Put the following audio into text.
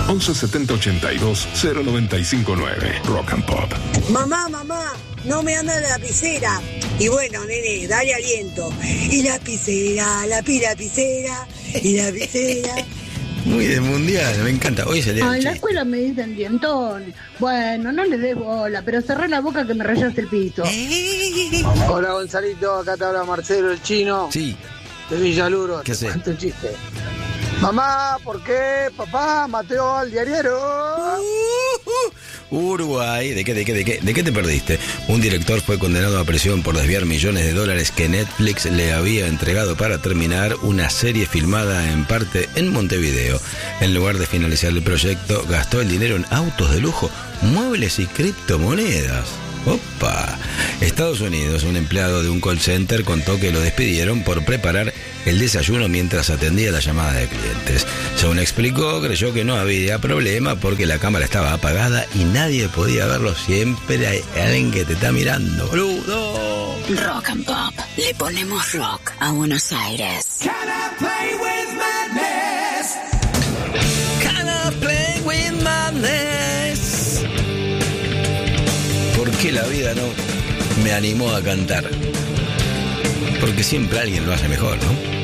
11 70 82 0959. Rock and Pop. Mamá, no me anda la lapicera. Y bueno, nene, dale aliento. Y lapicera, lapicera, y lapicera. Muy de mundial, me encanta. Hoy es el día del En la chiste. escuela me dicen dientón. Bueno, no le des bola, pero cerré la boca que me rayaste el pito. Hola Gonzalito, acá te habla Marcelo el chino Sí, de Villaluro. ¿qué Te sé? cuento un chiste. Mamá, ¿por qué papá Mateo al diariero? Uruguay, ¿de qué te perdiste? Un director fue condenado a prisión por desviar millones de dólares que Netflix le había entregado para terminar una serie filmada en parte en Montevideo. En lugar de finalizar el proyecto, gastó el dinero en autos de lujo, muebles y criptomonedas. ¡Opa! Estados Unidos, un empleado de un call center contó que lo despidieron por preparar el desayuno mientras atendía la llamada de clientes. Según explicó, creyó que no había problema porque la cámara estaba apagada y nadie podía verlo. Siempre hay alguien que te está mirando, boludo. Rock and Pop. Le ponemos rock a Buenos Aires. Can I play with madness? ¿Por qué la vida no me animó a cantar? Porque siempre alguien lo hace mejor, ¿no?